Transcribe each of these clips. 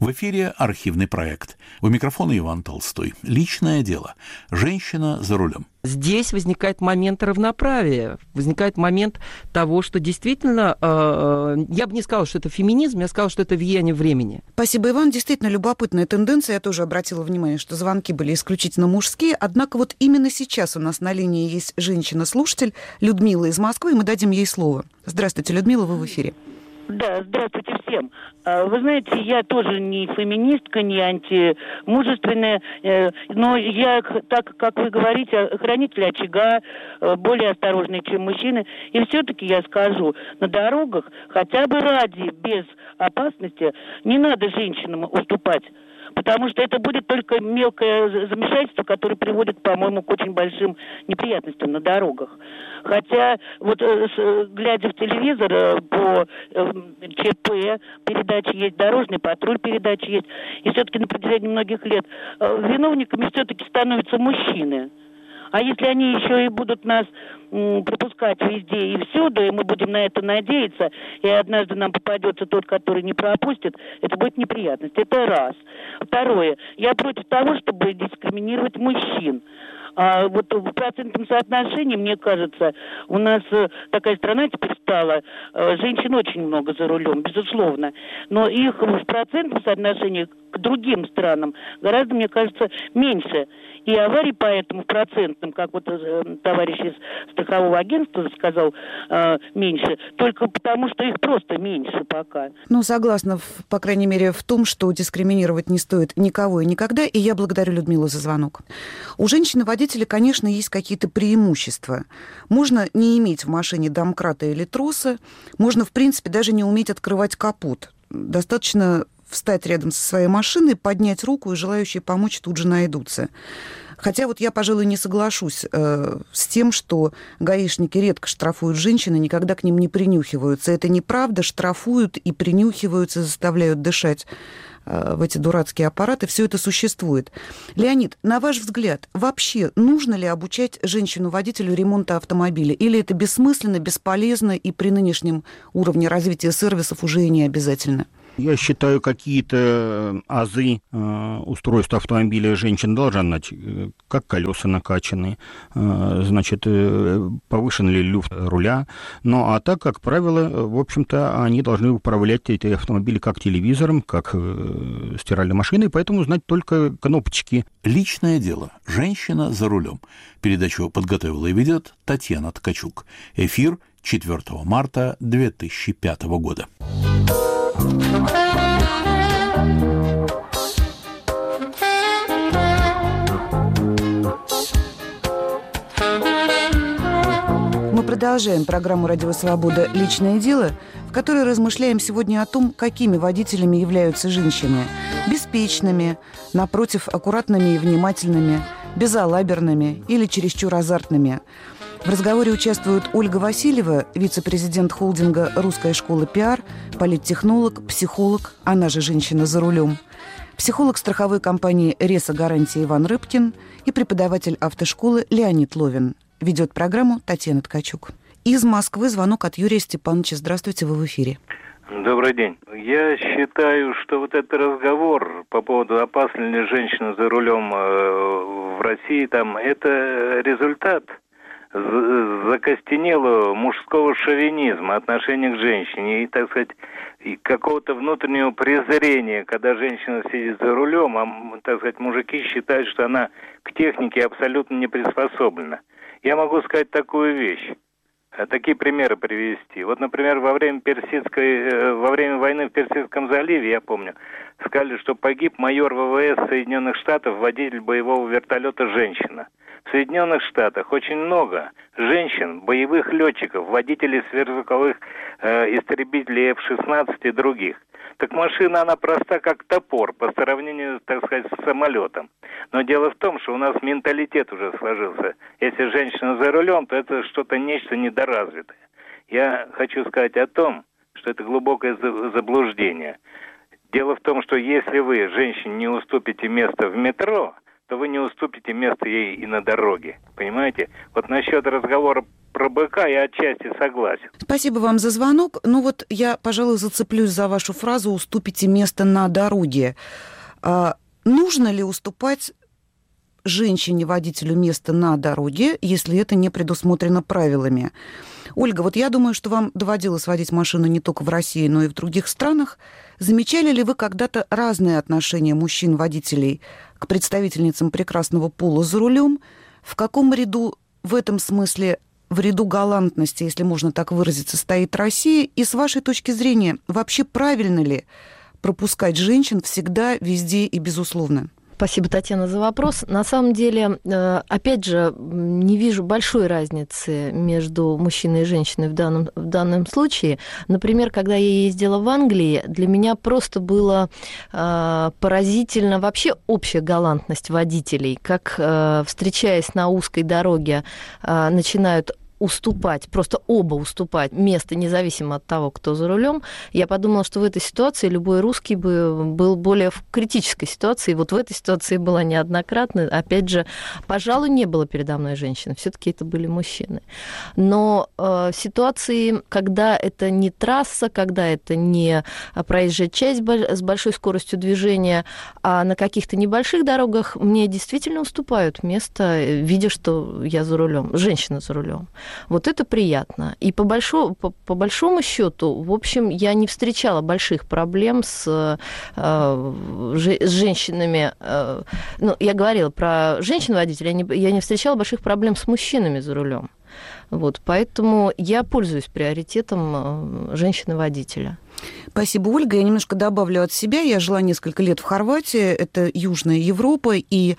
В эфире архивный проект. У микрофона Иван Толстой. Личное дело. Женщина за рулем. Здесь возникает момент равноправия, возникает момент того, что действительно, я бы не сказала, что это феминизм, я сказала, что это влияние времени. Спасибо, Иван. Действительно любопытная тенденция. Я тоже обратила внимание, что звонки были исключительно мужские. Однако вот именно сейчас у нас на линии есть женщина-слушатель Людмила из Москвы, и мы дадим ей слово. Здравствуйте, Людмила, вы в эфире. Да, здравствуйте всем. Вы знаете, я тоже не феминистка, не антимужественная, но я, так как вы говорите, хранитель очага, более осторожный, чем мужчины. И все-таки я скажу, на дорогах хотя бы ради безопасности не надо женщинам уступать. Потому что это будет только мелкое замешательство, которое приводит, по-моему, к очень большим неприятностям на дорогах. Хотя, вот глядя в телевизор по ЧП, передачи есть, дорожный патруль передачи есть, и все-таки на протяжении многих лет виновниками все-таки становятся мужчины. А если они еще и будут нас пропускать везде и всюду, и мы будем на это надеяться, и однажды нам попадется тот, который не пропустит, это будет неприятность. Это раз. Второе. Я против того, чтобы дискриминировать мужчин. Вот в процентном соотношении, мне кажется, у нас такая страна теперь стала, женщин очень много за рулем, безусловно, но их в процентном соотношении к другим странам гораздо, мне кажется, меньше. И аварий поэтому в процентном, как вот товарищ из страхового агентства сказал, меньше, только потому, что их просто меньше пока. Ну, согласна, по крайней мере, в том, что дискриминировать не стоит никого и никогда, и я благодарю Людмилу за звонок. У женщины-водителя, конечно, есть какие-то преимущества. Можно не иметь в машине домкрата или троса, можно, в принципе, даже не уметь открывать капот. Достаточно встать рядом со своей машиной, поднять руку, и желающие помочь тут же найдутся. Хотя вот я, пожалуй, не соглашусь с тем, что гаишники редко штрафуют женщин и никогда к ним не принюхиваются. Это неправда, штрафуют и принюхиваются, заставляют дышать в эти дурацкие аппараты. Все это существует. Леонид, на ваш взгляд, вообще нужно ли обучать женщину-водителю ремонта автомобиля? Или это бессмысленно, бесполезно и при нынешнем уровне развития сервисов уже и не обязательно? Я считаю, какие-то азы устройства автомобиля женщин должна знать, как колеса накачаны, значит, повышен ли люфт руля. Ну, а так, как правило, в общем-то, они должны управлять эти автомобили как телевизором, как стиральной машиной, поэтому знать только кнопочки. Личное дело. Женщина за рулем. Передачу подготовила и ведет Татьяна Ткачук. Эфир 4 марта 2005 года. Мы продолжаем программу «Радио Свобода. Личное дело», в которой размышляем сегодня о том, какими водителями являются женщины. Беспечными, напротив, аккуратными и внимательными, безалаберными или чересчур азартными. В разговоре участвуют Ольга Васильева, вице-президент холдинга «Русская школа пиар», политтехнолог, психолог, она же женщина за рулем, психолог страховой компании «Реса Гарантия» Иван Рыбкин и преподаватель автошколы Леонид Ловин. Ведет программу Татьяна Ткачук. Из Москвы звонок от Юрия Степановича. Здравствуйте, вы в эфире. Добрый день. Я считаю, что вот этот разговор по поводу, опасна ли женщина за рулем в России, там, это результат закостенелого мужского шовинизма, отношения к женщине и, так сказать, и какого-то внутреннего презрения, когда женщина сидит за рулем, а, так сказать, мужики считают, что она к технике абсолютно не приспособлена. Я могу сказать такую вещь, такие примеры привести. Вот, например, во время войны в Персидском заливе, я помню, сказали, что погиб майор ВВС Соединенных Штатов, водитель боевого вертолета, женщина. В Соединенных Штатах очень много женщин, боевых летчиков, водителей сверхзвуковых истребителей F-16 и других. Так машина, она проста как топор по сравнению, так сказать, с самолетом. Но дело в том, что у нас менталитет уже сложился. Если женщина за рулем, то это что-то нечто недоразвитое. Я хочу сказать о том, что это глубокое заблуждение. Дело в том, что если вы, женщине, не уступите место в метро, то вы не уступите место ей и на дороге. Понимаете? Вот насчет разговора про быка я отчасти согласен. Спасибо вам за звонок. Ну вот я, пожалуй, зацеплюсь за вашу фразу «уступите место на дороге». Нужно ли уступать женщине-водителю место на дороге, если это не предусмотрено правилами? Ольга, вот я думаю, что вам доводилось водить машину не только в России, но и в других странах. Замечали ли вы когда-то разные отношения мужчин-водителей к представительницам прекрасного пола за рулем? В каком ряду в этом смысле, в ряду галантности, если можно так выразиться, стоит Россия? И с вашей точки зрения, вообще правильно ли пропускать женщин всегда, везде и безусловно? Спасибо, Татьяна, за вопрос. На самом деле, опять же, не вижу большой разницы между мужчиной и женщиной в данном случае. Например, когда я ездила в Англии, для меня просто было поразительно вообще общая галантность водителей, как, встречаясь на узкой дороге, начинают уступать, просто оба уступать место, независимо от того, кто за рулем. Я подумала, что в этой ситуации любой русский бы был более в критической ситуации. И вот в этой ситуации была неоднократно. Опять же, пожалуй, не было передо мной женщин. Все-таки это были мужчины. Но ситуации, когда это не трасса, когда это не проезжая часть с большой скоростью движения, а на каких-то небольших дорогах мне действительно уступают место, видя, что я за рулем, женщина за рулем. Вот это приятно. И по большому счету, в общем, я не встречала больших проблем с женщинами. Ну, я говорила про женщин-водителей, я не встречала больших проблем с мужчинами за рулем. Вот, поэтому я пользуюсь приоритетом женщины-водителя. Спасибо, Ольга. Я немножко добавлю от себя. Я жила несколько лет в Хорватии, это Южная Европа, и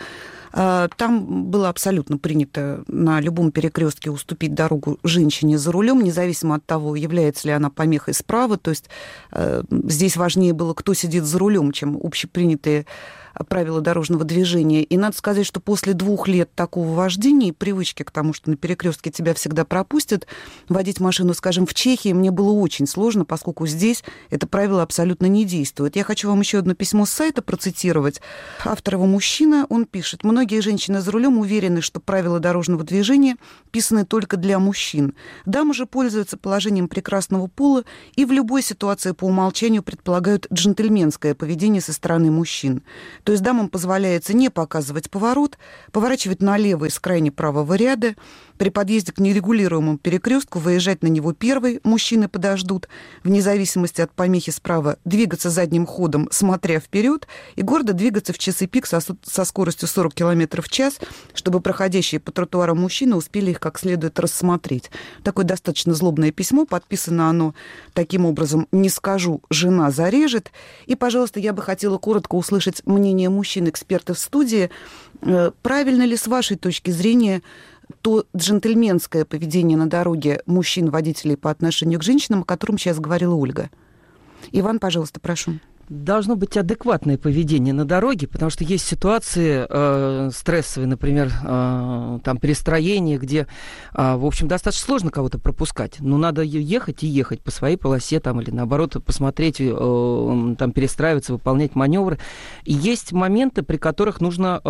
там было абсолютно принято на любом перекрестке уступить дорогу женщине за рулем, независимо от того, является ли она помехой справа. То есть здесь важнее было, кто сидит за рулем, чем общепринятые правила дорожного движения. И надо сказать, что после 2 лет такого вождения и привычки к тому, что на перекрестке тебя всегда пропустят, водить машину, скажем, в Чехии мне было очень сложно, поскольку здесь это правило абсолютно не действует. Я хочу вам еще одно письмо с сайта процитировать. Автор его мужчина, он пишет: «Многие женщины за рулем уверены, что правила дорожного движения писаны только для мужчин. Дамы же пользуются положением прекрасного пола и в любой ситуации по умолчанию предполагают джентльменское поведение со стороны мужчин. То есть дамам позволяется не показывать поворот, поворачивать налево из крайне правого ряда, при подъезде к нерегулируемому перекрестку выезжать на него первой, мужчины подождут, вне зависимости от помехи справа, двигаться задним ходом, смотря вперед, и гордо двигаться в часы пик со скоростью 40 км в час, чтобы проходящие по тротуарам мужчины успели их как следует рассмотреть». Такое достаточно злобное письмо, подписано оно таким образом: «Не скажу, жена зарежет». И, пожалуйста, я бы хотела коротко услышать мнение мужчин-экспертов в студии. Правильно ли, с вашей точки зрения, то джентльменское поведение на дороге мужчин-водителей по отношению к женщинам, о котором сейчас говорила Ольга? Иван, пожалуйста, прошу. Должно быть адекватное поведение на дороге, потому что есть ситуации стрессовые, например, там перестроение, где, в общем, достаточно сложно кого-то пропускать. Но надо ехать и ехать по своей полосе, там, или наоборот посмотреть, там, перестраиваться, выполнять маневры. И есть моменты, при которых нужно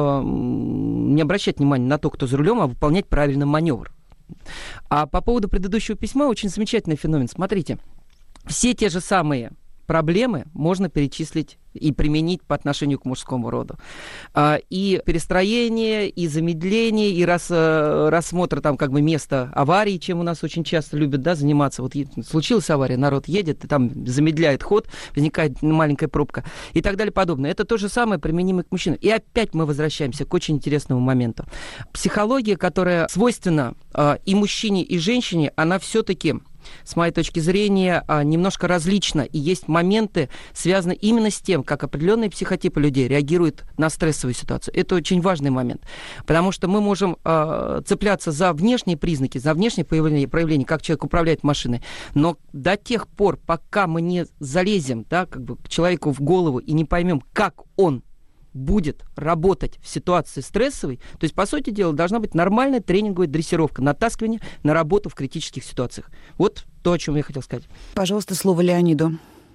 не обращать внимания на то, кто за рулем, а выполнять правильно маневр. А по поводу предыдущего письма очень замечательный феномен. Смотрите, все те же самые проблемы можно перечислить и применить по отношению к мужскому роду. И перестроение, и замедление, и рассмотр там как бы места аварии, чем у нас очень часто любят, да, заниматься. Вот случилась авария, народ едет, и там замедляет ход, возникает маленькая пробка и так далее подобное. Это то же самое применимо к мужчинам. И опять мы возвращаемся к очень интересному моменту. Психология, которая свойственна и мужчине, и женщине, она все-таки, с моей точки зрения, немножко различно. И есть моменты, связанные именно с тем, как определенные психотипы людей реагируют на стрессовую ситуацию. Это очень важный момент. Потому что мы можем цепляться за внешние признаки, за внешние проявления, как человек управляет машиной. Но до тех пор, пока мы не залезем, да, как бы к человеку в голову и не поймем, как он будет работать в ситуации стрессовой, то есть, по сути дела, должна быть нормальная тренинговая дрессировка, натаскивание на работу в критических ситуациях. Вот то, о чем я хотел сказать. Пожалуйста, слово Леониду.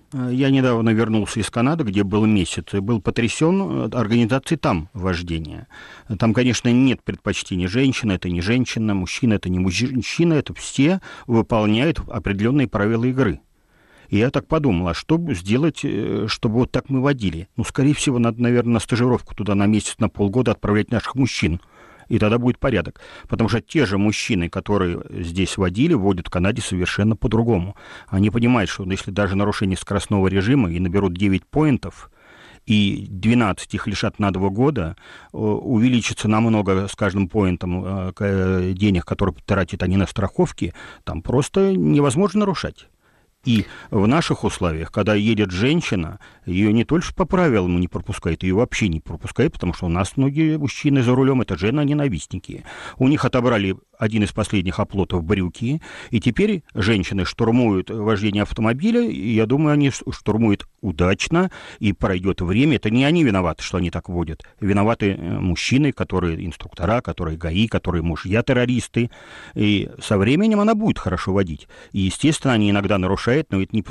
Я недавно вернулся из Канады, где был месяц, и был потрясен организацией там вождения. Там, конечно, нет предпочтений. Женщина – это не женщина, мужчина – это не мужчина, это все выполняют определенные правила игры. И я так подумал, а что сделать, чтобы вот так мы водили? Ну, скорее всего, надо, наверное, на стажировку туда на месяц, на полгода отправлять наших мужчин. И тогда будет порядок. Потому что те же мужчины, которые здесь водили, водят в Канаде совершенно по-другому. Они понимают, что если даже нарушение скоростного режима и наберут 9 поинтов, и 12 их лишат на 2 года, увеличится намного с каждым поинтом денег, которые тратят они на страховки, там просто невозможно нарушать. И в наших условиях, когда едет женщина, ее не только по правилам не пропускают, ее вообще не пропускают, потому что у нас многие мужчины за рулем это жена-ненавистники. У них отобрали один из последних оплотов брюки, и теперь женщины штурмуют вождение автомобиля, и я думаю, они штурмуют удачно, и пройдет время. Это не они виноваты, что они так водят. Виноваты мужчины, которые инструктора, которые ГАИ, которые мужья-террористы. И со временем она будет хорошо водить. И, естественно, они иногда нарушают, но это не по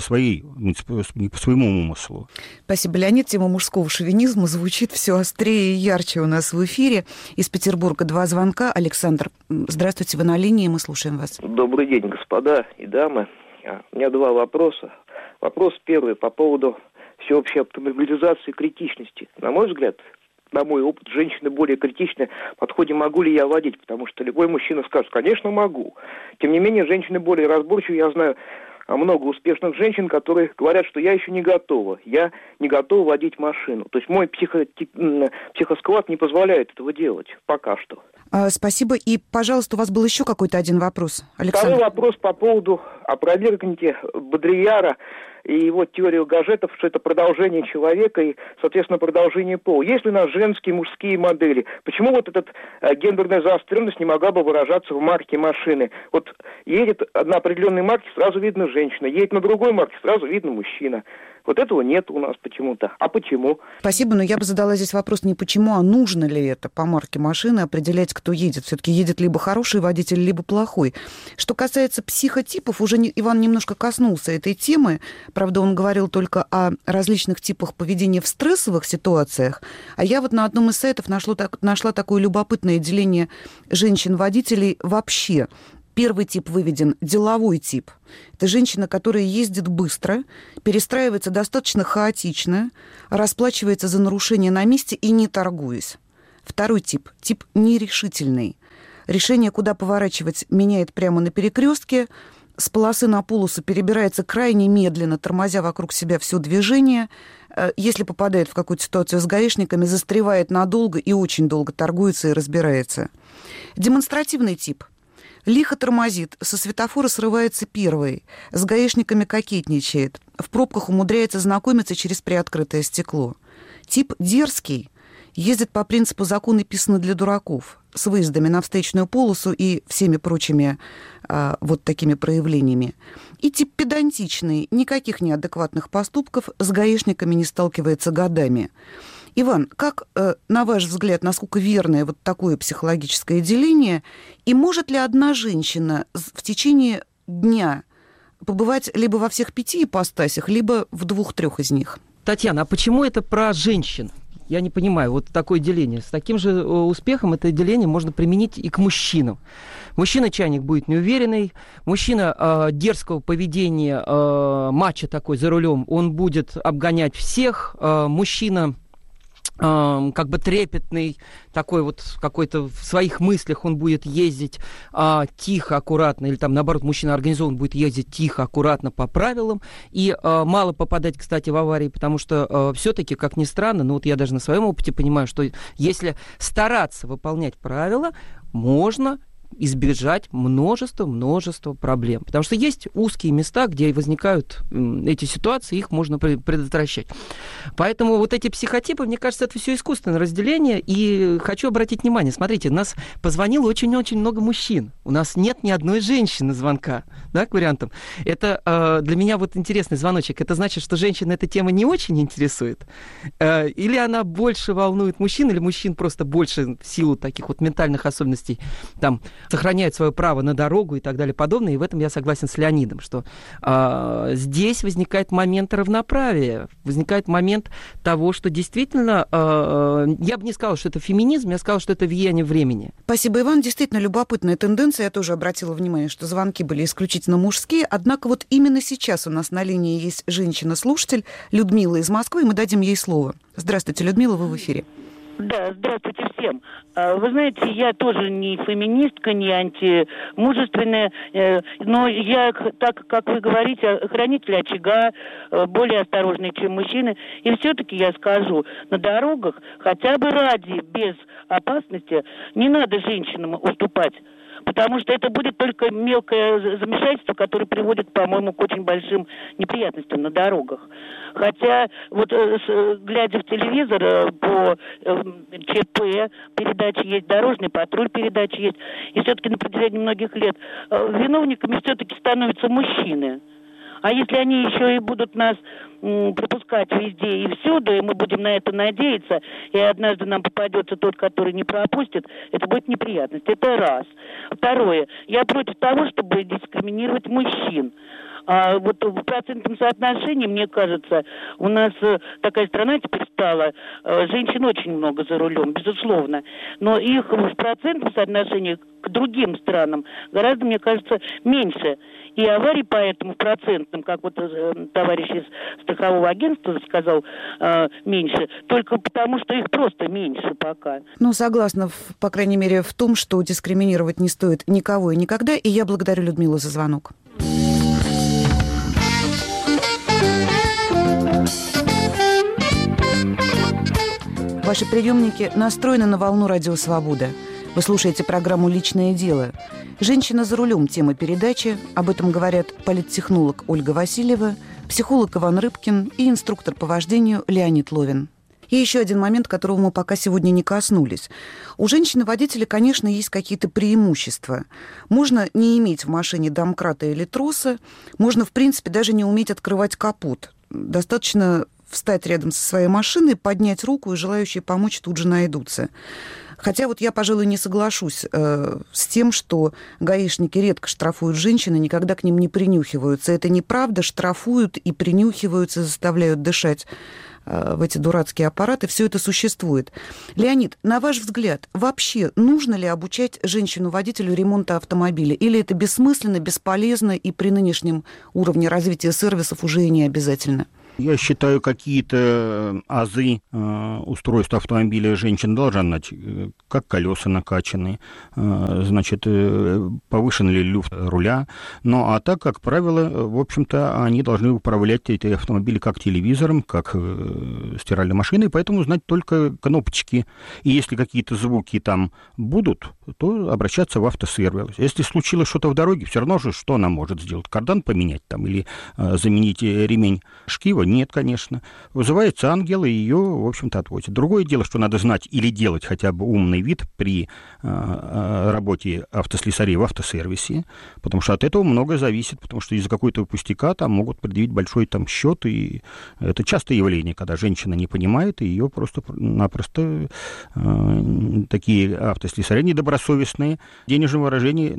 своему умыслу. Спасибо, Леонид. Тема мужского шовинизма звучит все острее и ярче у нас в эфире. Из Петербурга 2 звонка. Александр, здравствуйте, вы на линии, мы слушаем вас. Добрый день, господа и дамы. У меня 2 вопроса. Вопрос первый по поводу всеобщей автомобилизации и критичности. На мой взгляд, на мой опыт, женщины более критичны в подходе, могу ли я водить, потому что любой мужчина скажет, конечно, могу. Тем не менее, женщины более разборчивы. Я знаю много успешных женщин, которые говорят, что я еще не готова, я не готова водить машину. То есть мой психосклад не позволяет этого делать пока что. Спасибо. И, пожалуйста, у вас был еще какой-то один вопрос, Александр. Второй вопрос по поводу опровергните Бодрияра и его теорию гаджетов, что это продолжение человека и, соответственно, продолжение пола. Есть ли у нас женские, мужские модели? Почему вот эта гендерная заостренность не могла бы выражаться в марке машины? Вот едет на определенной марке, сразу видно женщина, едет на другой марке, сразу видно мужчина. Вот этого нет у нас почему-то. А почему? Спасибо, но я бы задала здесь вопрос не почему, а нужно ли это по марке машины определять, кто едет. Все-таки едет либо хороший водитель, либо плохой. Что касается психотипов, уже Иван немножко коснулся этой темы. Правда, он говорил только о различных типах поведения в стрессовых ситуациях. А я вот на одном из сайтов нашла такое любопытное деление женщин-водителей вообще. Первый тип выведен – деловой тип. Это женщина, которая ездит быстро, перестраивается достаточно хаотично, расплачивается за нарушение на месте и не торгуясь. Второй тип – тип нерешительный. Решение, куда поворачивать, меняет прямо на перекрестке, с полосы на полосу перебирается крайне медленно, тормозя вокруг себя все движение. Если попадает в какую-то ситуацию с гаишниками, застревает надолго и очень долго торгуется и разбирается. Демонстративный тип – лихо тормозит, со светофора срывается первый, с гаишниками кокетничает, в пробках умудряется знакомиться через приоткрытое стекло. Тип дерзкий, ездит по принципу «законы писаны для дураков», с выездами на встречную полосу и всеми прочими вот такими проявлениями. И тип педантичный, никаких неадекватных поступков, с гаишниками не сталкивается годами. Иван, как, на ваш взгляд, насколько верное вот такое психологическое деление, и может ли одна женщина в течение дня побывать либо во всех 5 ипостасях, либо в 2-3 из них? Татьяна, а почему это про женщин? Я не понимаю, вот такое деление. С таким же успехом это деление можно применить и к мужчинам. Мужчина-чайник будет неуверенный, мужчина дерзкого поведения, мачо такой за рулем, он будет обгонять всех, мужчина как бы трепетный, такой вот какой-то в своих мыслях он будет ездить тихо, аккуратно, или там наоборот мужчина организован будет ездить тихо, аккуратно по правилам, и мало попадать, кстати, в аварии, потому что все-таки, как ни странно, ну вот я даже на своем опыте понимаю, что если стараться выполнять правила, можно избежать множества проблем. Потому что есть узкие места, где возникают эти ситуации, их можно предотвращать. Поэтому вот эти психотипы, мне кажется, это все искусственное разделение. И хочу обратить внимание, смотрите, у нас позвонило очень-очень много мужчин. У нас нет ни одной женщины звонка, да, к вариантам. Это для меня вот интересный звоночек. Это значит, что женщин эта тема не очень интересует? Или она больше волнует мужчин, или мужчин просто больше в силу таких вот ментальных особенностей там сохраняют свое право на дорогу и так далее подобное. И в этом я согласен с Леонидом, что здесь возникает момент равноправия, возникает момент того, что действительно, я бы не сказала, что это феминизм, я сказала, что это влияние времени. Спасибо, Иван. Действительно любопытная тенденция. Я тоже обратила внимание, что звонки были исключительно мужские. Однако вот именно сейчас у нас на линии есть женщина-слушатель Людмила из Москвы, и мы дадим ей слово. Здравствуйте, Людмила, вы в эфире. Да, здравствуйте всем. Вы знаете, я тоже не феминистка, не антимужественная, но я, так как вы говорите, хранитель очага, более осторожный, чем мужчины. И все-таки я скажу, на дорогах хотя бы ради безопасности не надо женщинам уступать. Потому что это будет только мелкое замешательство, которое приводит, по-моему, к очень большим неприятностям на дорогах. Хотя, вот глядя в телевизор, по ЧП передачи есть, дорожный патруль передачи есть, и все-таки на протяжении многих лет виновниками все-таки становятся мужчины. А если они еще и будут нас пропускать везде и всюду, и мы будем на это надеяться, и однажды нам попадется тот, который не пропустит, это будет неприятность. Это раз. Второе. Я против того, чтобы дискриминировать мужчин. А вот в процентном соотношении, мне кажется, у нас такая страна теперь стала, женщин очень много за рулем, безусловно, но их в процентном соотношении к другим странам гораздо, мне кажется, меньше. И аварий поэтому в процентном, как вот товарищ из страхового агентства сказал, меньше, только потому, что их просто меньше пока. Ну, согласна, по крайней мере, в том, что дискриминировать не стоит никого и никогда, и я благодарю Людмилу за звонок. Ваши приемники настроены на волну Радио Свобода. Вы слушаете программу «Личное дело». «Женщина за рулем» – тема передачи. Об этом говорят политтехнолог Ольга Васильева, психолог Иван Рыбкин и инструктор по вождению Леонид Ловин. И еще один момент, которого мы пока сегодня не коснулись. У женщины-водителя, конечно, есть какие-то преимущества. Можно не иметь в машине домкрата или троса, можно, в принципе, даже не уметь открывать капот. Достаточно встать рядом со своей машиной, поднять руку, и желающие помочь тут же найдутся. Хотя вот я, пожалуй, не соглашусь с тем, что гаишники редко штрафуют женщин и никогда к ним не принюхиваются. Это неправда, штрафуют и принюхиваются, заставляют дышать в эти дурацкие аппараты. Все это существует. Леонид, на ваш взгляд, вообще нужно ли обучать женщину-водителю ремонта автомобиля? Или это бессмысленно, бесполезно и при нынешнем уровне развития сервисов уже и не обязательно? Я считаю, какие-то азы устройства автомобиля женщин должна знать, как колеса накачаны, значит, повышен ли люфт руля. Ну, а так, как правило, в общем-то, они должны управлять эти автомобили как телевизором, как стиральной машиной, поэтому знать только кнопочки. И если какие-то звуки там будут, то обращаться в автосервис. Если случилось что-то в дороге, все равно же, что она может сделать? Кардан поменять там или заменить ремень шкива? Нет, конечно. Вызывается ангел, и ее, в общем-то, отвозят. Другое дело, что надо знать или делать хотя бы умный вид при работе автослесарей в автосервисе, потому что от этого многое зависит, потому что из-за какой-то пустяка там могут предъявить большой там счет, и это частое явление, когда женщина не понимает, и ее просто-напросто такие автослесари недобросовестные, в денежном выражении.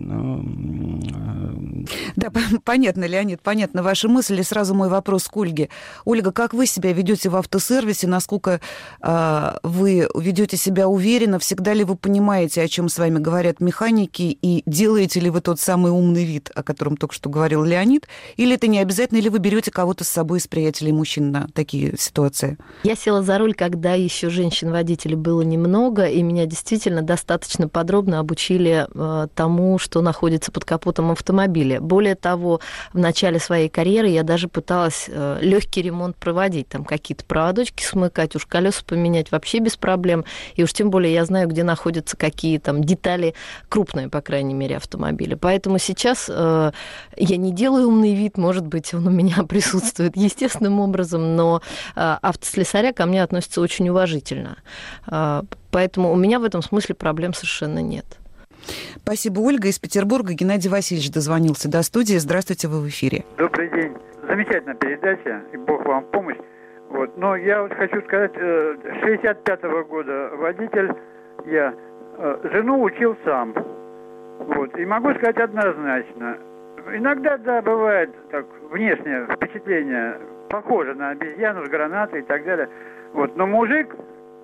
Да, понятно, Леонид, понятно ваши мысли. Сразу мой вопрос к Ольге. Ольга, как вы себя ведете в автосервисе? Насколько вы ведете себя уверенно? Всегда ли вы понимаете, о чем с вами говорят механики? И делаете ли вы тот самый умный вид, о котором только что говорил Леонид? Или это не обязательно? Или вы берете кого-то с собой из приятелей мужчин на такие ситуации? Я села за руль, когда еще женщин-водителей было немного, и меня действительно достаточно подробно обучили тому, что находится под капотом автомобиля. Более того, в начале своей карьеры я даже пыталась легкий ремонт проводить, там какие-то проводочки смыкать, уж колеса поменять вообще без проблем, и уж тем более я знаю, где находятся какие там детали крупные, по крайней мере, автомобиля. Поэтому сейчас я не делаю умный вид, может быть, он у меня присутствует естественным образом, но автослесаря ко мне относятся очень уважительно. Поэтому у меня в этом смысле проблем совершенно нет. Спасибо, Ольга. Из Петербурга Геннадий Васильевич дозвонился до студии. Здравствуйте, вы в эфире. Добрый день. Замечательная передача, и Бог вам в помощь. Вот. Но я вот хочу сказать, 65-го года водитель я. Жену учил сам. Вот. И могу сказать однозначно. Иногда, да, бывает так, внешнее впечатление похоже на обезьяну с гранатой и так далее. Вот. Но мужик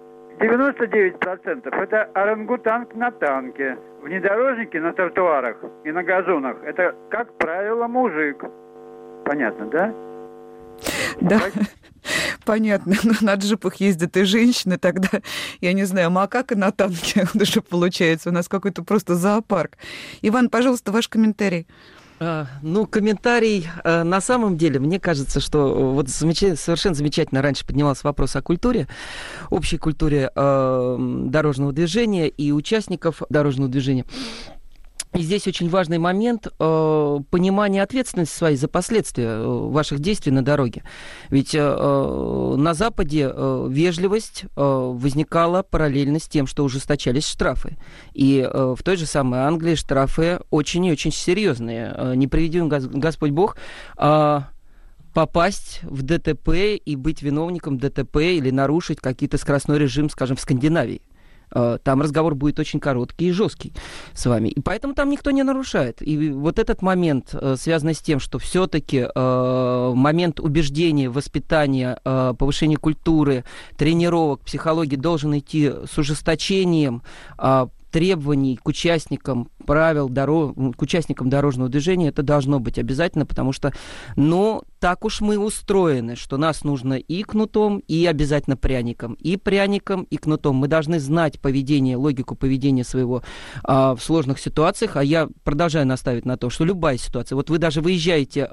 99% это орангутанг на танке. Внедорожники на тротуарах и на газонах это, как правило, мужик. Понятно, да? Да, понятно. Но на джипах ездят и женщины, тогда, я не знаю, макака на танке уже получается. У нас какой-то просто зоопарк. Иван, пожалуйста, ваш комментарий. Ну, комментарий, на самом деле, мне кажется, что вот совершенно замечательно раньше поднимался вопрос о культуре, общей культуре дорожного движения и участников дорожного движения. И здесь очень важный момент понимания ответственности своей за последствия ваших действий на дороге. Ведь на Западе вежливость возникала параллельно с тем, что ужесточались штрафы. И в той же самой Англии штрафы очень и очень серьезные. Не приведи Господь Бог, попасть в ДТП и быть виновником ДТП или нарушить какой-то скоростной режим, скажем, в Скандинавии. Там разговор будет очень короткий и жесткий с вами. И поэтому там никто не нарушает. И вот этот момент, связанный с тем, что все-таки момент убеждения, воспитания, повышения культуры, тренировок, психологии должен идти с ужесточением требований к участникам правил, к участникам дорожного движения, это должно быть обязательно, потому что, ну, так уж мы устроены, что нас нужно и кнутом, и обязательно пряником. И пряником, и кнутом. Мы должны знать поведение, логику поведения своего в сложных ситуациях, а я продолжаю настаивать на том, что любая ситуация, вот вы даже выезжаете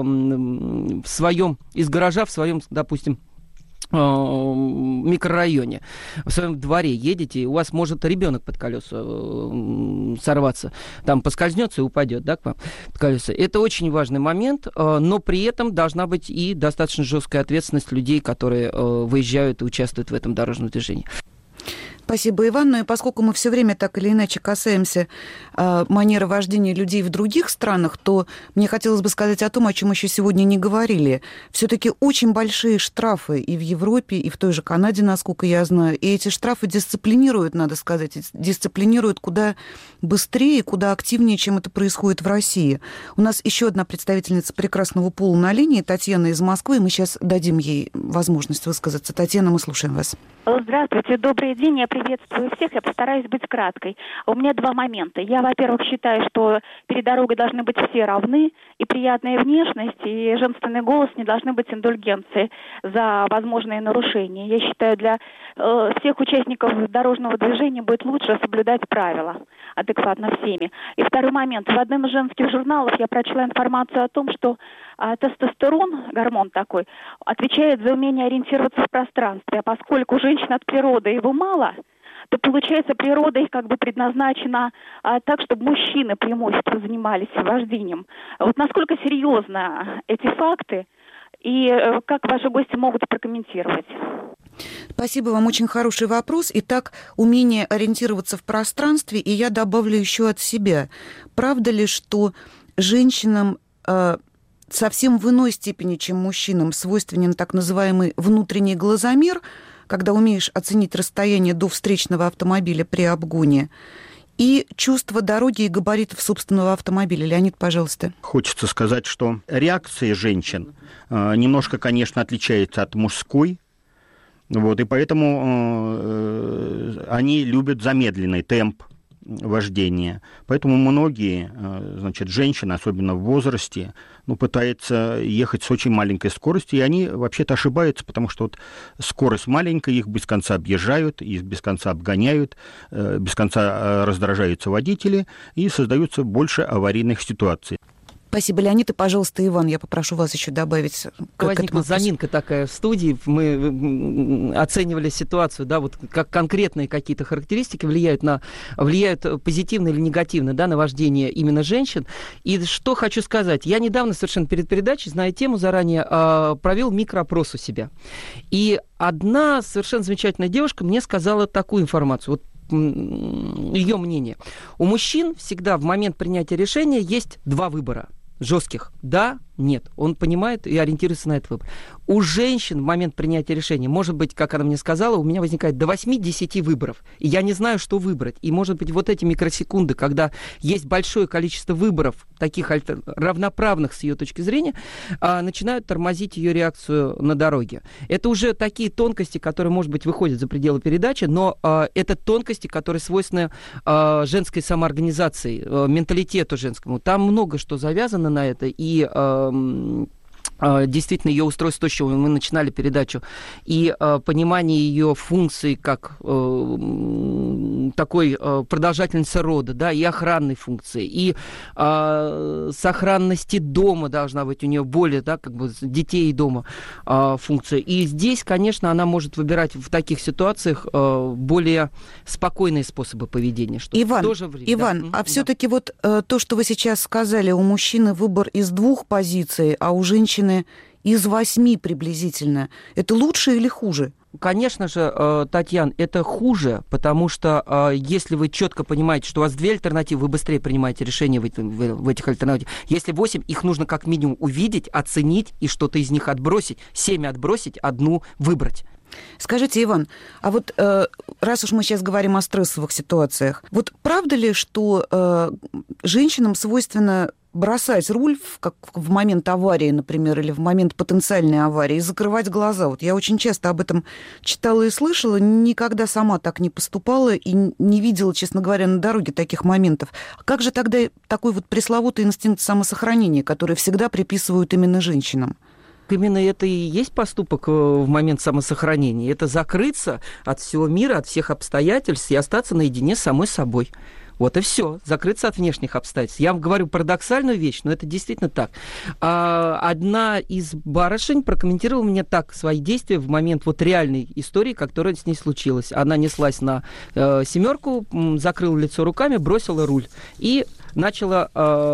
из гаража в своем, допустим, микрорайоне, в своем дворе едете, и у вас может ребенок под колеса сорваться, там поскользнется и упадет, да, к вам под колеса. Это очень важный момент, но при этом должна быть и достаточно жесткая ответственность людей, которые выезжают и участвуют в этом дорожном движении. Спасибо, Иван. Ну и поскольку мы все время так или иначе касаемся манеры вождения людей в других странах, то мне хотелось бы сказать о том, о чем еще сегодня не говорили. Все-таки очень большие штрафы и в Европе, и в той же Канаде, насколько я знаю. И эти штрафы дисциплинируют, надо сказать, дисциплинируют куда быстрее, куда активнее, чем это происходит в России. У нас еще одна представительница прекрасного пола на линии, Татьяна из Москвы. Мы сейчас дадим ей возможность высказаться. Татьяна, мы слушаем вас. Здравствуйте, добрый день. Я приветствую всех. Я постараюсь быть краткой. У меня два момента. Я, во-первых, считаю, что перед дорогой должны быть все равны, и приятная внешность, и женственный голос не должны быть индульгенцией за возможные нарушения. Я считаю, для всех участников дорожного движения будет лучше соблюдать правила адекватно всеми. И второй момент. В одном из женских журналов я прочла информацию о том, что тестостерон, гормон такой, отвечает за умение ориентироваться в пространстве. А поскольку у женщин от природы его мало, то, получается, природа их как бы предназначена так, чтобы мужчины преимущественно занимались вождением. Вот насколько серьезны эти факты и как ваши гости могут прокомментировать? Спасибо вам, очень хороший вопрос. Итак, умение ориентироваться в пространстве, и я добавлю еще от себя. Правда ли, что женщинам совсем в иной степени, чем мужчинам, свойственен так называемый внутренний глазомер, когда умеешь оценить расстояние до встречного автомобиля при обгоне, и чувство дороги и габаритов собственного автомобиля? Леонид, пожалуйста. Хочется сказать, что реакция женщин немножко, конечно, отличается от мужской. Вот, и поэтому они любят замедленный темп вождения. Поэтому многие, значит, женщины, особенно в возрасте, пытаются ехать с очень маленькой скоростью, и они вообще-то ошибаются, потому что вот скорость маленькая, их без конца объезжают, их без конца обгоняют, без конца раздражаются водители, и создаются больше аварийных ситуаций. Спасибо, Леонид. И, пожалуйста, Иван, я попрошу вас еще добавить. Возникла заминка такая в студии. Мы оценивали ситуацию, да, вот как конкретные какие-то характеристики влияют позитивно или негативно, да, на вождение именно женщин. И что хочу сказать. Я недавно совершенно перед передачей, зная тему заранее, провел микроопрос у себя. И одна совершенно замечательная девушка мне сказала такую информацию. Вот ее мнение. У мужчин всегда в момент принятия решения есть два выбора. Жестких. Да, Нет, он понимает и ориентируется на этот выбор. У женщин в момент принятия решения, может быть, как она мне сказала, у меня возникает до 8-10 выборов, и я не знаю, что выбрать. И, может быть, вот эти микросекунды, когда есть большое количество выборов, таких равноправных с ее точки зрения, начинают тормозить ее реакцию на дороге. Это уже такие тонкости, которые, может быть, выходят за пределы передачи, но это тонкости, которые свойственны женской самоорганизации, менталитету женскому. Там много что завязано на это, и действительно ее устройство, то, с чего мы начинали передачу, и понимание ее функций как такой продолжательницы рода, да, и охранной функции, и сохранности дома должна быть у нее более, да, как бы детей и дома функция. И здесь, конечно, она может выбирать в таких ситуациях более спокойные способы поведения. Что Иван, тоже время, Иван, а все-таки вот то, что вы сейчас сказали, у мужчины выбор из 2 позиций, а у женщины из 8 приблизительно. Это лучше или хуже? Конечно же, Татьяна, это хуже, потому что если вы четко понимаете, что у вас 2 альтернативы, вы быстрее принимаете решение в этих альтернативах. Если 8, их нужно как минимум увидеть, оценить и что-то из них отбросить, 7 отбросить, 1 выбрать. Скажите, Иван, а вот раз уж мы сейчас говорим о стрессовых ситуациях, вот правда ли, что женщинам свойственно бросать руль в момент аварии, например, или в момент потенциальной аварии, и закрывать глаза? Вот я очень часто об этом читала и слышала, никогда сама так не поступала и не видела, честно говоря, на дороге таких моментов. Как же тогда такой вот пресловутый инстинкт самосохранения, который всегда приписывают именно женщинам? Именно это и есть поступок в момент самосохранения. Это закрыться от всего мира, от всех обстоятельств и остаться наедине с самой собой. Вот и все. Закрыться от внешних обстоятельств. Я вам говорю парадоксальную вещь, но это действительно так. Одна из барышень прокомментировала мне так свои действия в момент вот реальной истории, которая с ней случилась. Она неслась на 7, закрыла лицо руками, бросила руль и начала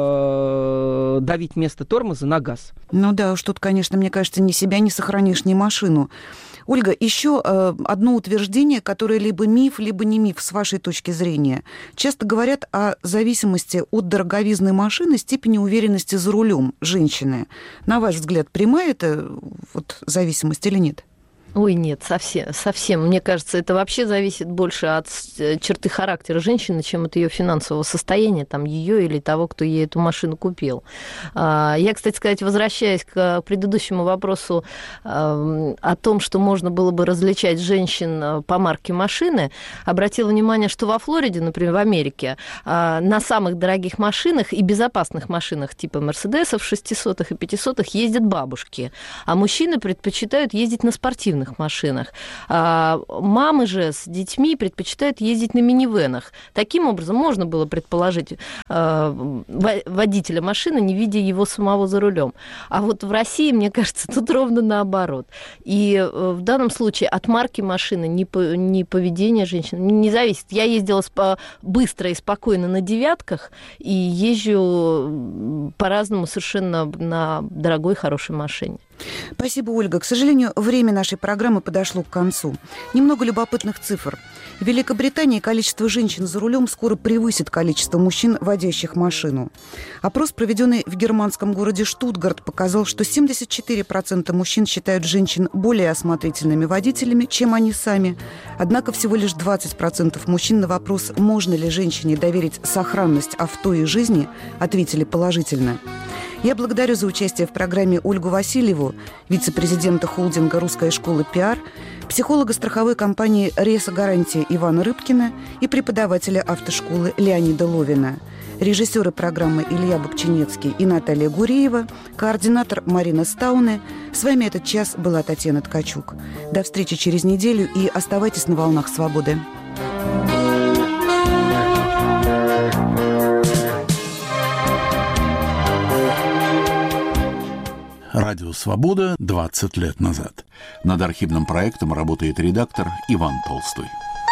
давить вместо тормоза на газ. Ну да уж тут, конечно, мне кажется, ни себя не сохранишь, ни машину. Ольга, еще одно утверждение, которое либо миф, либо не миф, с вашей точки зрения. Часто говорят о зависимости от дороговизны машины, степени уверенности за рулем женщины. На ваш взгляд, прямая это вот зависимость или нет? Ой, нет, совсем. Мне кажется, это вообще зависит больше от черты характера женщины, чем от ее финансового состояния, там, ее или того, кто ей эту машину купил. Я, кстати сказать, возвращаясь к предыдущему вопросу о том, что можно было бы различать женщин по марке машины, обратила внимание, что во Флориде, например, в Америке, на самых дорогих машинах и безопасных машинах типа Мерседесов, 600-х и 500-х ездят бабушки, а мужчины предпочитают ездить на спортивных машинах. Мамы же с детьми предпочитают ездить на минивенах. Таким образом, можно было предположить водителя машины, не видя его самого за рулем. А вот в России, мне кажется, тут ровно наоборот. И в данном случае от марки машины ни поведение женщины не зависит. Я ездила быстро и спокойно на 9-ках и езжу по-разному совершенно на дорогой, хорошей машине. Спасибо, Ольга. К сожалению, время нашей программы подошло к концу. Немного любопытных цифр. В Великобритании количество женщин за рулем скоро превысит количество мужчин, водящих машину. Опрос, проведенный в германском городе Штутгарт, показал, что 74% мужчин считают женщин более осмотрительными водителями, чем они сами. Однако всего лишь 20% мужчин на вопрос, можно ли женщине доверить сохранность авто и жизни, ответили положительно. Я благодарю за участие в программе Ольгу Васильеву, вице-президента холдинга «Русская школа пиар», психолога страховой компании «Реса Гарантия» Ивана Рыбкина и преподавателя автошколы Леонида Ловина. Режиссеры программы Илья Бобчинецкий и Наталья Гуреева, координатор Марина Стауне. С вами этот час была Татьяна Ткачук. До встречи через неделю и оставайтесь на волнах свободы. Радио «Свобода» 20 лет назад. Над архивным проектом работает редактор Иван Толстой.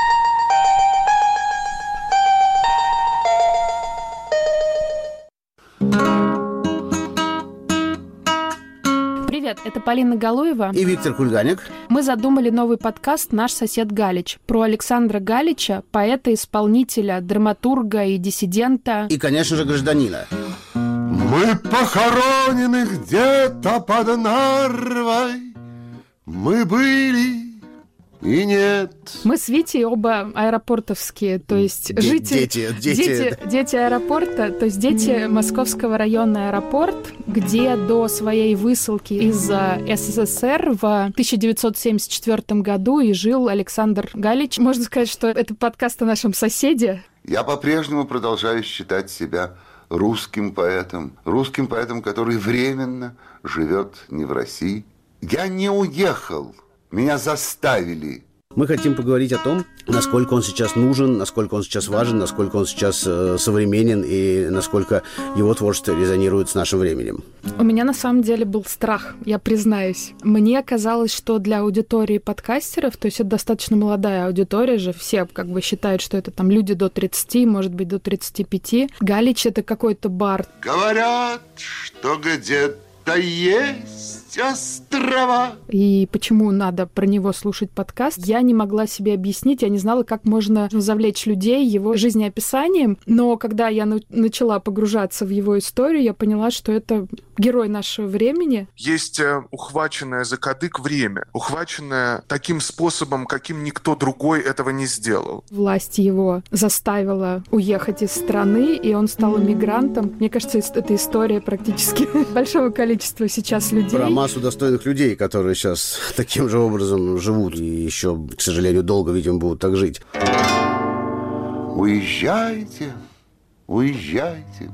Привет, это Полина Галуева и Виктор Кульганик. Мы задумали новый подкаст «Наш сосед Галич» про Александра Галича, поэта, исполнителя, драматурга и диссидента. И, конечно же, гражданина. Мы похоронены где-то под Нарвой, мы были и нет. Мы с Витей оба аэропортовские, то есть дети аэропорта, то есть дети Московского района аэропорт, где до своей высылки из СССР в 1974 году и жил Александр Галич. Можно сказать, что это подкаст о нашем соседе. Я по-прежнему продолжаю считать себя русским поэтом, который временно живет не в России. Я не уехал. Меня заставили. Мы хотим поговорить о том, насколько он сейчас нужен, насколько он сейчас важен, насколько он сейчас современен и насколько его творчество резонирует с нашим временем. У меня на самом деле был страх, я признаюсь. Мне казалось, что для аудитории подкастеров, то есть это достаточно молодая аудитория же, все как бы считают, что это там люди до 30, может быть, до 35. Галич — это какой-то бард. Говорят, что где-то есть острова. И почему надо про него слушать подкаст, я не могла себе объяснить, я не знала, как можно завлечь людей его жизнеописанием, но когда я начала погружаться в его историю, я поняла, что это герой нашего времени. Есть ухваченное за кадык время, ухваченное таким способом, каким никто другой этого не сделал. Власть его заставила уехать из страны, и он стал эмигрантом. Мне кажется, это история практически большого количества сейчас людей. Про массу достойных людей, которые сейчас таким же образом живут и еще, к сожалению, долго, видимо, будут так жить. Уезжайте, уезжайте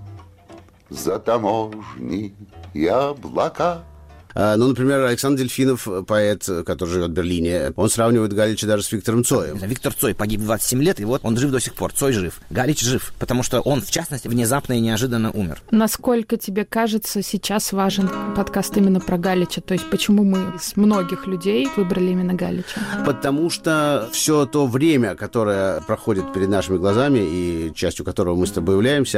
за таможни и облака. Ну, например, Александр Дельфинов, поэт, который живет в Берлине, он сравнивает Галича даже с Виктором Цоем. Виктор Цой погиб в 27 лет, и вот он жив до сих пор. Цой жив. Галич жив, потому что он, в частности, внезапно и неожиданно умер. Насколько тебе кажется, сейчас важен подкаст именно про Галича? То есть почему мы из многих людей выбрали именно Галича? Потому что все то время, которое проходит перед нашими глазами, и частью которого мы с тобой являемся,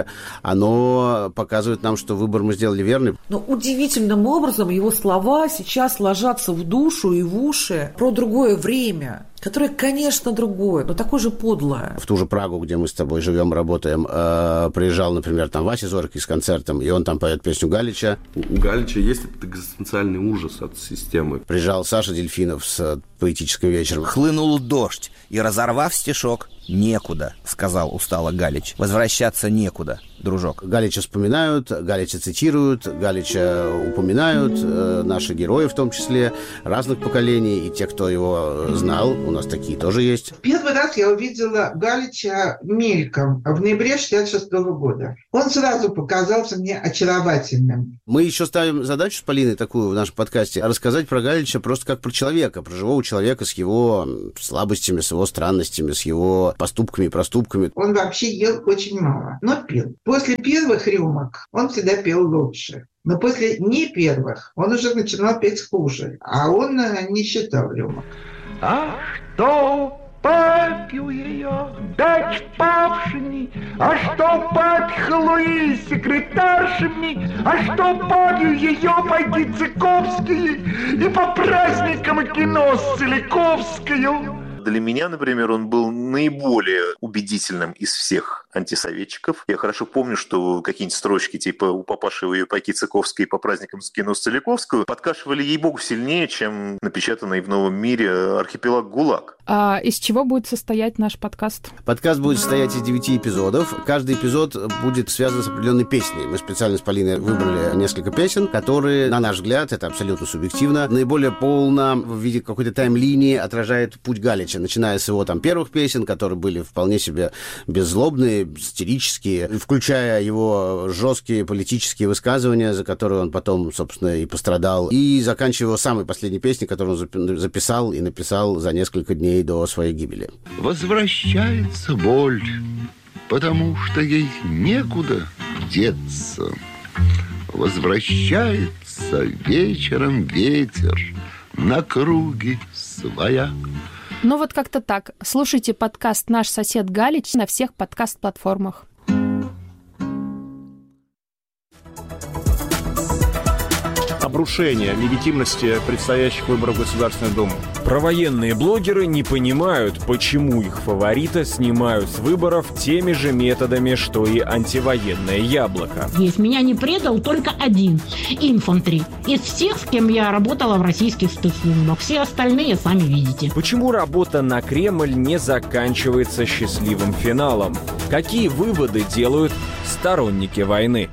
оно показывает нам, что выбор мы сделали верный. Но удивительным образом его слова сейчас ложатся в душу и в уши про другое время, которое, конечно, другое, но такое же подлое. В ту же Прагу, где мы с тобой живем, работаем, приезжал, например, там Вася Зорький с концертом, и он там поет песню Галича. У Галича есть этот экзистенциальный ужас от системы. Приезжал Саша Дельфинов с поэтическим вечером. Хлынул дождь, и, разорвав стишок, «Некуда», — сказал устало Галич. «Возвращаться некуда, дружок». Галича вспоминают, Галича цитируют, Галича упоминают, наши герои в том числе, разных поколений, и те, кто его знал, у нас такие тоже есть. Первый раз я увидела Галича мельком в ноябре 1966 года. Он сразу показался мне очаровательным. Мы еще ставим задачу с Полиной такую в нашем подкасте, рассказать про Галича просто как про человека, про живого человека с его слабостями, с его странностями, с его поступками и проступками. Он вообще ел очень мало, но пил. После первых рюмок он всегда пел лучше. Но после не первых он уже начинал петь хуже. А он не считал рюмок. А что попью ее, дать павшими, а что попхлуи секретаршами, а что попью ее, пойти Цыковские и по праздникам кино с Целиковскою. Для меня, например, он был наиболее убедительным из всех антисоветчиков. Я хорошо помню, что какие-нибудь строчки типа «У папаши ее пайки Цыковской по праздникам с кино с Целиковскую» подкашивали, ей-богу, сильнее, чем напечатанный в «Новом мире» архипелаг ГУЛАГ. А из чего будет состоять наш подкаст? Подкаст будет состоять из 9 эпизодов. Каждый эпизод будет связан с определенной песней. Мы специально с Полиной выбрали несколько песен, которые, на наш взгляд, это абсолютно субъективно, наиболее полно в виде какой-то тайм-линии отражает путь Галича, начиная с его там первых песен, которые были вполне себе беззлобные, сатирические, включая его жесткие политические высказывания, за которые он потом, собственно, и пострадал, и заканчивая его самой последней песней, которую он записал и написал за несколько дней до своей гибели. Возвращается боль, потому что ей некуда деться. Возвращается вечером ветер на круги своя. Ну вот как-то так. Слушайте подкаст «Наш сосед Галич» на всех подкаст-платформах. обрушение легитимности предстоящих выборов в Государственную Думу. Провоенные блогеры не понимают, почему их фаворита снимают с выборов теми же методами, что и антивоенное яблоко. Есть. Меня не предал только один – инфантри. Из всех, с кем я работала в российских спецслужбах. Все остальные сами видите. Почему работа на Кремль не заканчивается счастливым финалом? Какие выводы делают сторонники войны?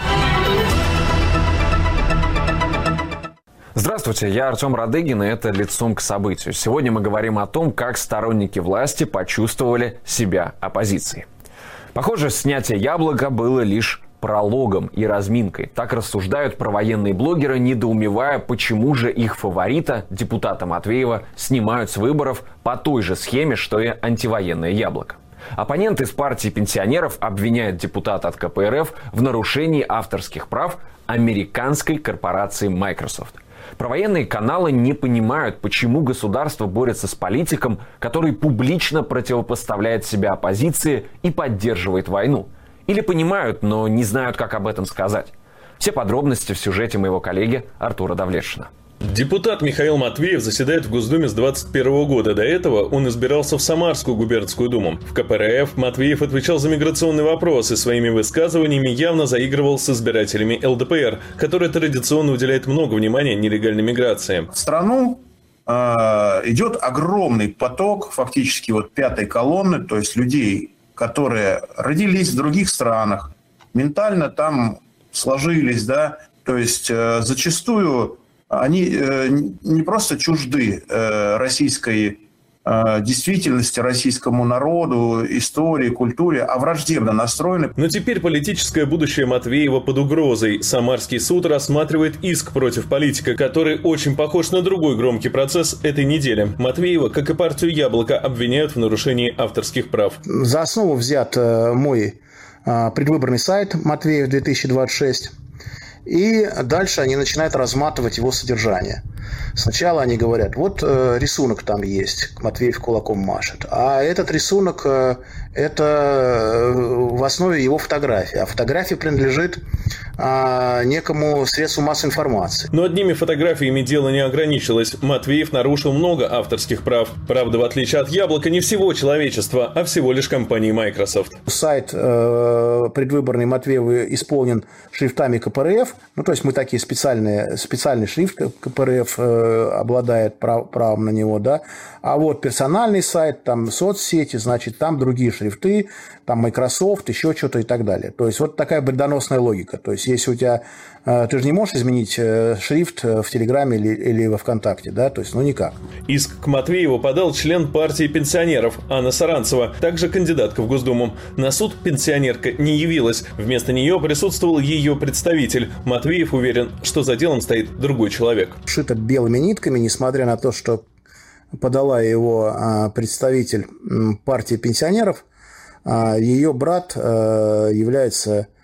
Здравствуйте, я Артем Радыгин, и это «Лицом к событию». Сегодня мы говорим о том, как сторонники власти почувствовали себя оппозицией. Похоже, снятие яблока было лишь прологом и разминкой. Так рассуждают провоенные блогеры, недоумевая, почему же их фаворита, депутата Матвеева, снимают с выборов по той же схеме, что и антивоенное яблоко. Оппонент из партии пенсионеров обвиняет депутата от КПРФ в нарушении авторских прав американской корпорации Microsoft. Провоенные каналы не понимают, почему государство борется с политиком, который публично противопоставляет себя оппозиции и поддерживает войну. Или понимают, но не знают, как об этом сказать. Все подробности в сюжете моего коллеги Артура Давлетшина. Депутат Михаил Матвеев заседает в Госдуме с 2021 года. До этого он избирался в Самарскую губернскую думу. В КПРФ Матвеев отвечал за миграционные вопросы. Своими высказываниями явно заигрывал с избирателями ЛДПР, которая традиционно уделяет много внимания нелегальной миграции. В страну идет огромный поток, фактически пятой колонны, то есть людей, которые родились в других странах, ментально там сложились, да, то есть зачастую они не просто чужды российской действительности, российскому народу, истории, культуре, а враждебно настроены. Но теперь политическое будущее Матвеева под угрозой. Самарский суд рассматривает иск против политика, который очень похож на другой громкий процесс этой недели. Матвеева, как и партию «Яблоко», обвиняют в нарушении авторских прав. За основу взят мой предвыборный сайт «Матвеев 2026». И дальше они начинают разматывать его содержание. Сначала они говорят, вот рисунок там есть, Матвеев кулаком машет. А этот рисунок, это в основе его фотография. А фотография принадлежит некому средству массовой информации. Но одними фотографиями дело не ограничилось. Матвеев нарушил много авторских прав. Правда, в отличие от «Яблока», не всего человечества, а всего лишь компании Microsoft. Сайт предвыборный Матвеева исполнен шрифтами КПРФ. Ну, то есть мы такие специальный шрифт КПРФ обладает правом на него, да. А вот персональный сайт, там соцсети, значит, там другие шрифты, там Microsoft, еще что-то и так далее. То есть вот такая вредоносная логика. То есть если у тебя... Ты же не можешь изменить шрифт в Телеграме или во ВКонтакте, да? То есть, никак. Иск к Матвееву подал член партии пенсионеров Анна Саранцева, также кандидатка в Госдуму. На суд пенсионерка не явилась. Вместо нее присутствовал ее представитель. Матвеев уверен, что за делом стоит другой человек. Шито белыми нитками, несмотря на то, что подала его представитель партии пенсионеров, ее брат является